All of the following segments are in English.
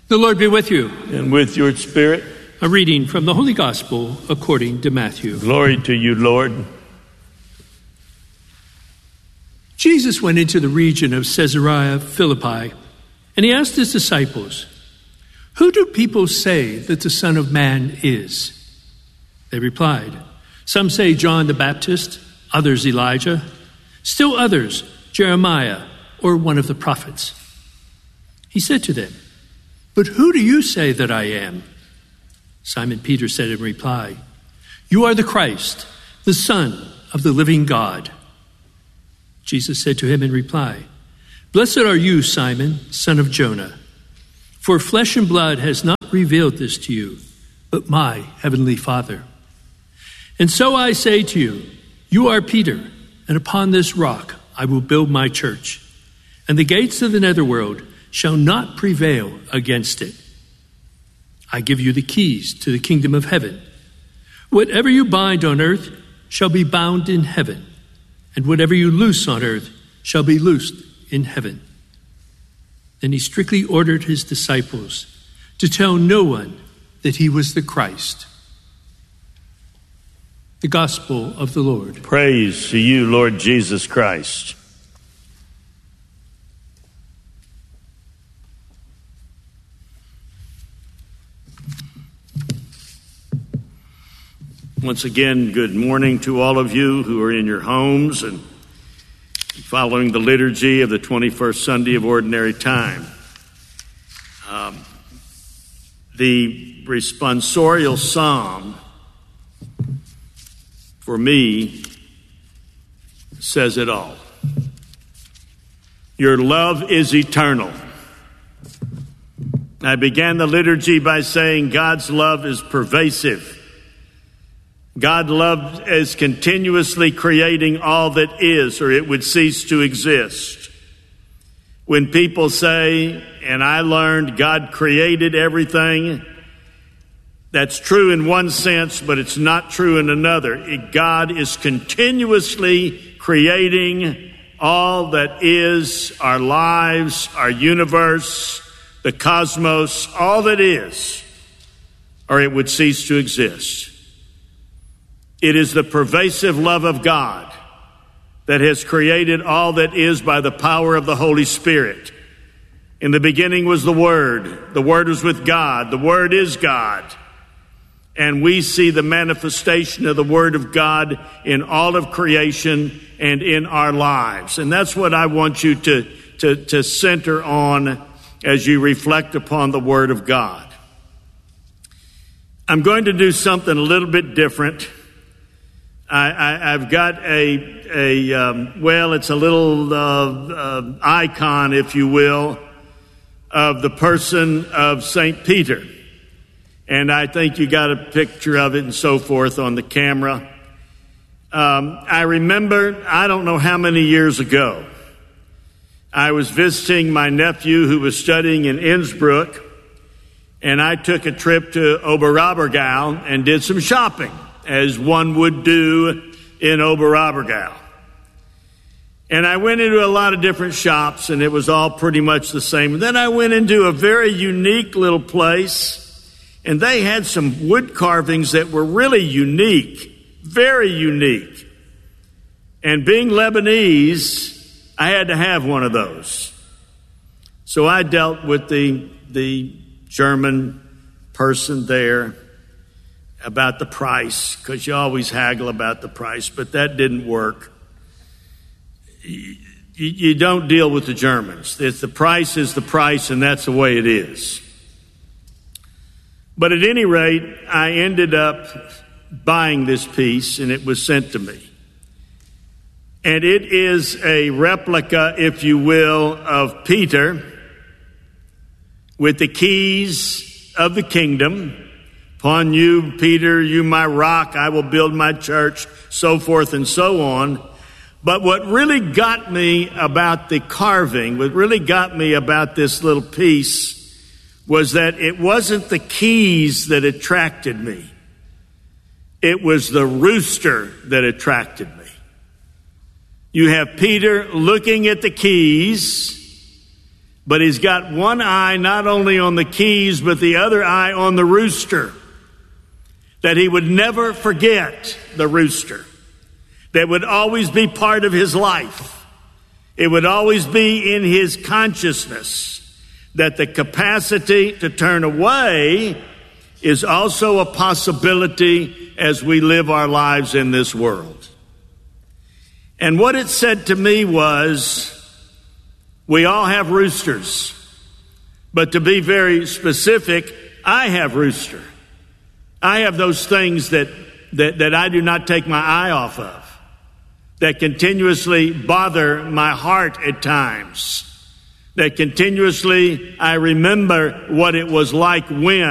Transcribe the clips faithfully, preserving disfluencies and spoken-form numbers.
The Lord be with you. And with your spirit. A reading from the Holy Gospel according to Matthew. Glory to you, Lord. Jesus went into the region of Caesarea Philippi, and he asked his disciples, "Who do people say that the Son of Man is?" They replied, "Some say John the Baptist, others Elijah, still others Jeremiah or one of the prophets." He said to them, "But who do you say that I am?" Simon Peter said in reply, "You are the Christ, the Son of the living God." Jesus said to him in reply, "Blessed are you, Simon, son of Jonah, for flesh and blood has not revealed this to you, but my heavenly Father. And so I say to you, you are Peter, and upon this rock I will build my church, and the gates of the netherworld shall not prevail against it. I give you the keys to the kingdom of heaven. Whatever you bind on earth shall be bound in heaven, and whatever you loose on earth shall be loosed in heaven." Then he strictly ordered his disciples to tell no one that he was the Christ. The Gospel of the Lord. Praise to you, Lord Jesus Christ. Once again, good morning to all of you who are in your homes and following the liturgy of the twenty-first Sunday of Ordinary Time. Um, the responsorial psalm, for me, says it all. Your love is eternal. I began the liturgy by saying God's love is pervasive. God love is continuously creating all that is, or it would cease to exist. When people say, and I learned God created everything, that's true in one sense, but it's not true in another. God is continuously creating all that is, our lives, our universe, the cosmos, all that is, or it would cease to exist. It is the pervasive love of God that has created all that is by the power of the Holy Spirit. In the beginning was the Word. The Word was with God. The Word is God. And we see the manifestation of the Word of God in all of creation and in our lives. And that's what I want you to, to, to center on as you reflect upon the Word of God. I'm going to do something a little bit different. I, I, I've got a, a um, well, it's a little uh, uh, icon, if you will, of the person of Saint Peter. And I think you got a picture of it and so forth on the camera. Um, I remember, I don't know how many years ago, I was visiting my nephew who was studying in Innsbruck, and I took a trip to Oberammergau and did some shopping, as one would do in Oberammergau. And I went into a lot of different shops, and it was all pretty much the same. And then I went into a very unique little place, and they had some wood carvings that were really unique, very unique. And being Lebanese, I had to have one of those. So I dealt with the, the German person there about the price, because you always haggle about the price, but that didn't work. You, you don't deal with the Germans. It's the price is the price, and that's the way it is. But at any rate, I ended up buying this piece, and it was sent to me. And it is a replica, if you will, of Peter with the keys of the kingdom. Upon you, Peter, you my rock, I will build my church, so forth and so on. But what really got me about the carving, what really got me about this little piece, was that it wasn't the keys that attracted me. It was the rooster that attracted me. You have Peter looking at the keys, but he's got one eye not only on the keys, but the other eye on the rooster. That he would never forget the rooster. That would always be part of his life. It would always be in his consciousness that the capacity to turn away is also a possibility as we live our lives in this world. And what it said to me was, we all have roosters, but to be very specific, I have rooster. I have those things that, that, that I do not take my eye off of, that continuously bother my heart at times, that continuously I remember what it was like when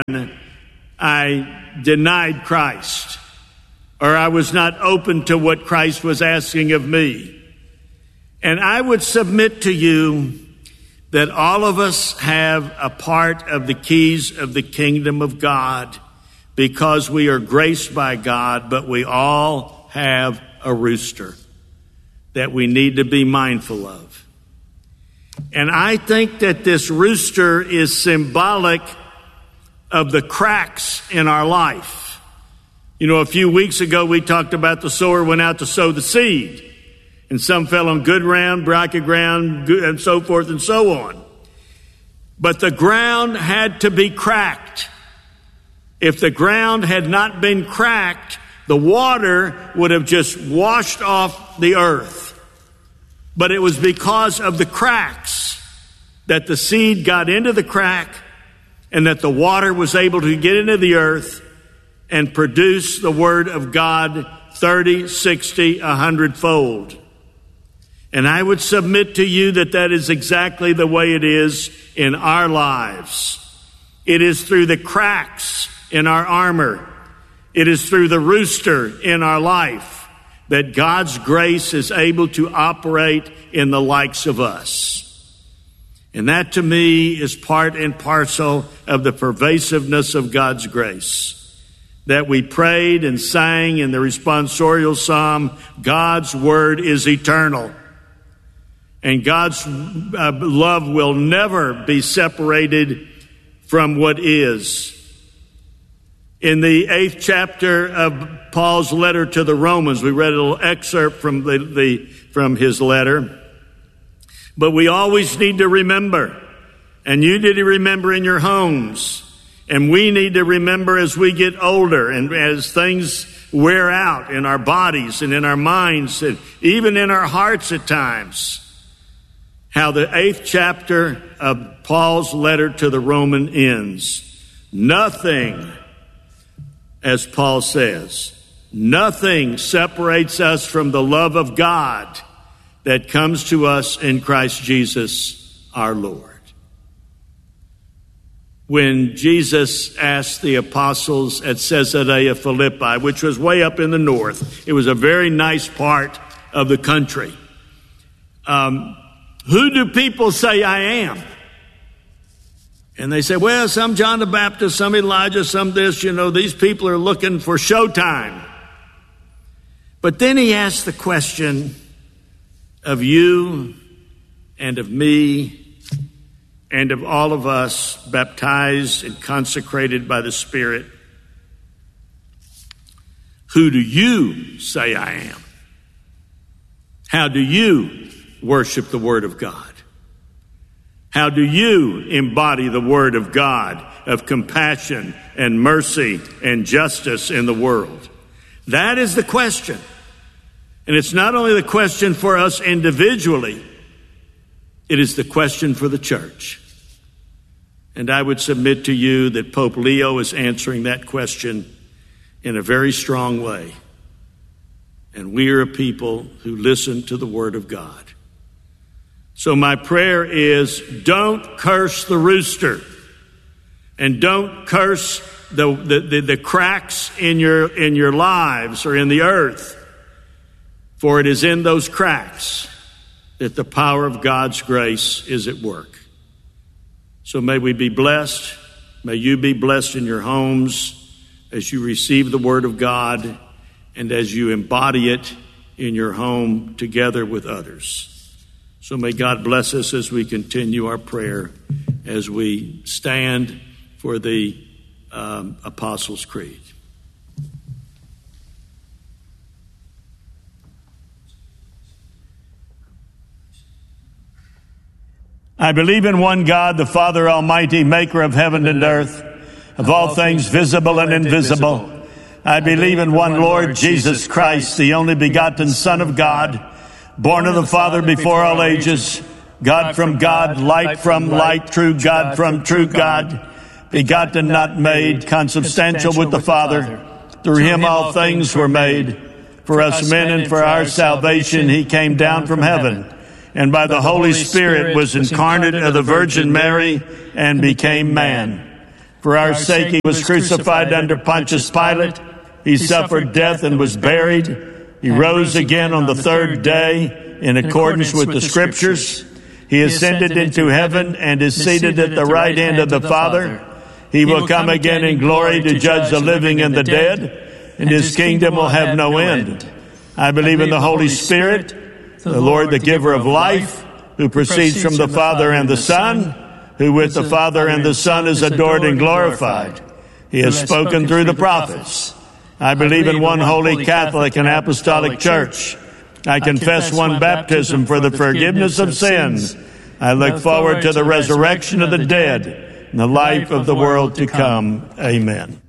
I denied Christ, or I was not open to what Christ was asking of me. And I would submit to you that all of us have a part of the keys of the kingdom of God, because we are graced by God, but we all have a rooster that we need to be mindful of. And I think that this rooster is symbolic of the cracks in our life. You know, a few weeks ago we talked about the sower went out to sow the seed, and some fell on good ground, rocky ground, and so forth and so on. But the ground had to be cracked. If the ground had not been cracked, the water would have just washed off the earth. But it was because of the cracks that the seed got into the crack, and that the water was able to get into the earth and produce the word of God thirty, sixty, a hundred-fold. And I would submit to you that that is exactly the way it is in our lives. It is through the cracks in our armor. It is through the rooster in our life that God's grace is able to operate in the likes of us. And that to me is part and parcel of the pervasiveness of God's grace. That we prayed and sang in the responsorial psalm, God's word is eternal. And God's uh, love will never be separated from what is. In the eighth chapter of Paul's letter to the Romans, we read a little excerpt from the, the from his letter. But we always need to remember, and you need to remember in your homes, and we need to remember as we get older and as things wear out in our bodies and in our minds and even in our hearts at times, how the eighth chapter of Paul's letter to the Roman ends. Nothing, as Paul says, nothing separates us from the love of God that comes to us in Christ Jesus our Lord. When Jesus asked the apostles at Caesarea Philippi, which was way up in the north, it was a very nice part of the country. Um, who do people say I am? And they say, well, some John the Baptist, some Elijah, some this, you know, these people are looking for showtime. But then he asked the question of you and of me and of all of us baptized and consecrated by the Spirit. Who do you say I am? How do you worship the Word of God? How do you embody the Word of God of compassion and mercy and justice in the world? That is the question. And it's not only the question for us individually, it is the question for the church. And I would submit to you that Pope Leo is answering that question in a very strong way. And we are a people who listen to the Word of God. So my prayer is, don't curse the rooster, and don't curse the, the, the, the cracks in your, in your lives or in the earth, for it is in those cracks that the power of God's grace is at work. So may we be blessed. May you be blessed in your homes as you receive the Word of God and as you embody it in your home together with others. So may God bless us as we continue our prayer, as we stand for the um, Apostles' Creed. I believe in one God, the Father Almighty, maker of heaven and earth, of all things visible and invisible. I believe in one Lord Jesus Christ, the only begotten Son of God, born of the Father before all ages, God from God, light from light, true God from true God, begotten, not made, consubstantial with the Father. Through him all things were made. For us men and for our salvation he came down from heaven, and by the Holy Spirit was incarnate of the Virgin Mary and became man. For our sake he was crucified under Pontius Pilate. He suffered death and was buried. He rose again on the third day in accordance with the Scriptures. He ascended into heaven and is seated at the right hand of the Father. He will come again in glory to judge the living and the dead, and his kingdom will have no end. I believe in the Holy Spirit, the Lord, the giver of life, who proceeds from the Father and the Son, who with the Father and the Son is adored and glorified. He has spoken through the prophets. I believe in one holy Catholic and Apostolic Church. I confess one baptism for the forgiveness of sins. I look forward to the resurrection of the dead and the life of the world to come. Amen.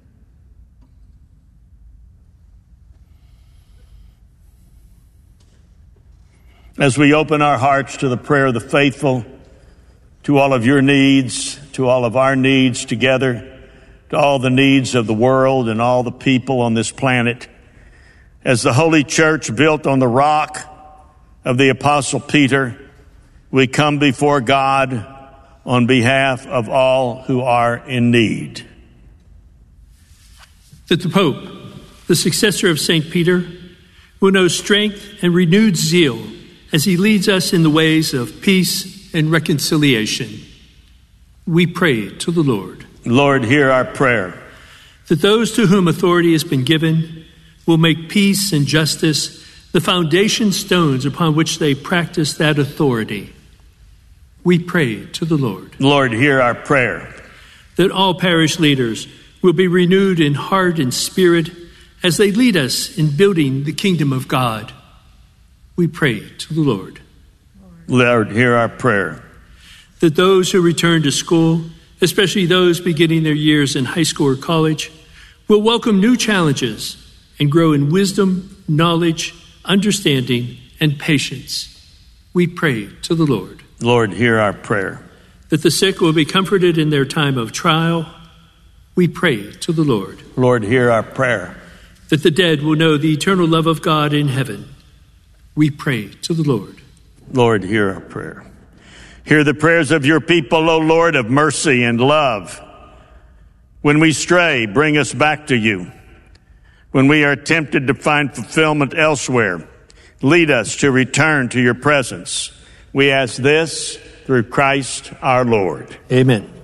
As we open our hearts to the prayer of the faithful, to all of your needs, to all of our needs together, to all the needs of the world and all the people on this planet, as the Holy Church built on the rock of the Apostle Peter, we come before God on behalf of all who are in need. That the Pope, the successor of Saint Peter, will know strength and renewed zeal as he leads us in the ways of peace and reconciliation. We pray to the Lord. Lord, hear our prayer. That those to whom authority has been given will make peace and justice the foundation stones upon which they practice that authority. We pray to the Lord. Lord, hear our prayer. That all parish leaders will be renewed in heart and spirit as they lead us in building the kingdom of God. We pray to the Lord. Lord, hear our prayer. That those who return to school, especially those beginning their years in high school or college, will welcome new challenges and grow in wisdom, knowledge, understanding, and patience. We pray to the Lord. Lord, hear our prayer. That the sick will be comforted in their time of trial. We pray to the Lord. Lord, hear our prayer. That the dead will know the eternal love of God in heaven. We pray to the Lord. Lord, hear our prayer. Hear the prayers of your people, O Lord, of mercy and love. When we stray, bring us back to you. When we are tempted to find fulfillment elsewhere, lead us to return to your presence. We ask this through Christ our Lord. Amen.